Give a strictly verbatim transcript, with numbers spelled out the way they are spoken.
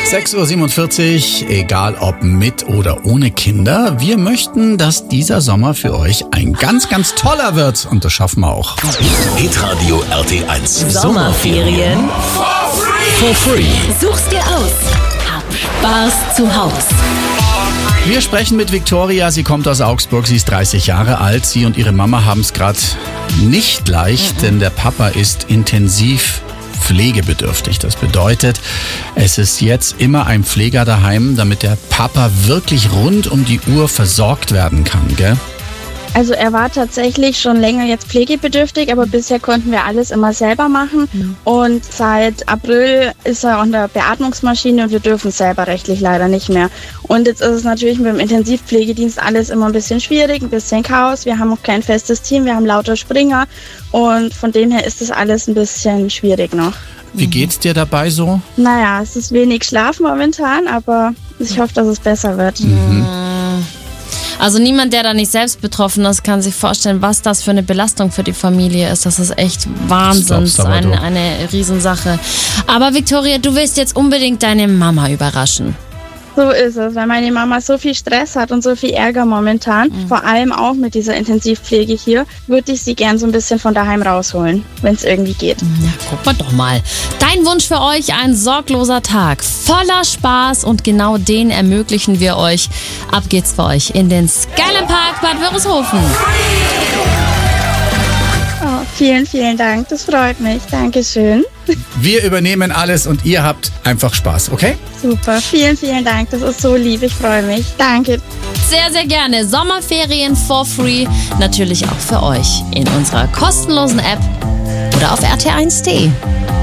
sechs Uhr siebenundvierzig, egal ob mit oder ohne Kinder. Wir möchten, dass dieser Sommer für euch ein ganz, ganz toller wird. Und das schaffen wir auch. Hitradio R T eins. Sommerferien For free. Such's dir aus. Hab Spaß zu Haus. Wir sprechen mit Viktoria. Sie kommt aus Augsburg. Sie ist dreißig Jahre alt. Sie und ihre Mama haben es gerade nicht leicht, mhm. denn der Papa ist intensiv pflegebedürftig. Das bedeutet, es ist jetzt immer ein Pfleger daheim, damit der Papa wirklich rund um die Uhr versorgt werden kann, gell? Also er war tatsächlich schon länger jetzt pflegebedürftig, aber bisher konnten wir alles immer selber machen. Mhm. Und seit April ist er an der Beatmungsmaschine und wir dürfen es selber rechtlich leider nicht mehr. Und jetzt ist es natürlich mit dem Intensivpflegedienst alles immer ein bisschen schwierig, ein bisschen Chaos. Wir haben auch kein festes Team, wir haben lauter Springer und von dem her ist das alles ein bisschen schwierig noch. Wie geht's dir dabei so? Naja, es ist wenig Schlaf momentan, aber ich hoffe, dass es besser wird. Mhm. Also niemand, der da nicht selbst betroffen ist, kann sich vorstellen, was das für eine Belastung für die Familie ist. Das ist echt Wahnsinn, eine, eine Riesensache. Aber Viktoria, du willst jetzt unbedingt deine Mama überraschen. So ist es, weil meine Mama so viel Stress hat und so viel Ärger momentan, mhm. vor allem auch mit dieser Intensivpflege hier, würde ich sie gern so ein bisschen von daheim rausholen, wenn es irgendwie geht. Ja, guck mal doch mal. Dein Wunsch für euch, ein sorgloser Tag, voller Spaß und genau den ermöglichen wir euch. Ab geht's für euch in den Skyline Park Bad Wörishofen. Oh, vielen, vielen Dank, das freut mich. Dankeschön. Wir übernehmen alles und ihr habt einfach Spaß, okay? Super, vielen, vielen Dank, das ist so lieb, ich freue mich. Danke. Sehr, sehr gerne. Sommerferien for free, natürlich auch für euch in unserer kostenlosen App oder auf r t eins punkt d e.